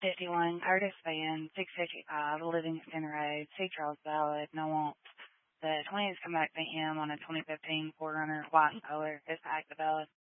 51, Curtis Van, 655, Livingston Road, C. Charles Ballard, and I want the 20th come back to him on a 2015 4Runner white color. Just act the ballot.